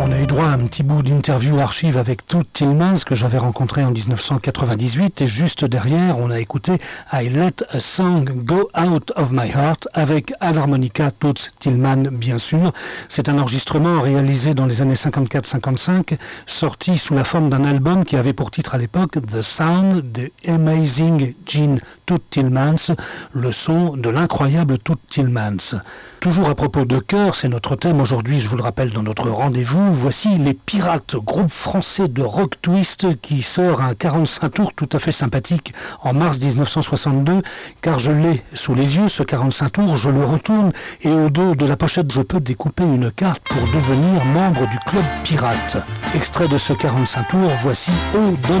On a eu droit à un petit bout d'interview archive avec Toots Thielemans que j'avais rencontré en 1998 et juste derrière on a écouté I Let a Song Go Out of My Heart avec à l'harmonica Toots Thielemans bien sûr. C'est un enregistrement réalisé dans les années 54-55 sorti sous la forme d'un album qui avait pour titre à l'époque The Sound de Amazing Gene Toots Thielemans, le son de l'incroyable Toots Thielemans. Toujours à propos de chœur, c'est notre thème aujourd'hui, je vous le rappelle dans notre rendez-vous. Voici les Pirates, groupe français de rock twist qui sort un 45 tours tout à fait sympathique en mars 1962, car je l'ai sous les yeux, ce 45 tours, je le retourne et au dos de la pochette, je peux découper une carte pour devenir membre du club pirate. Extrait de ce 45 tours, voici Oh Don't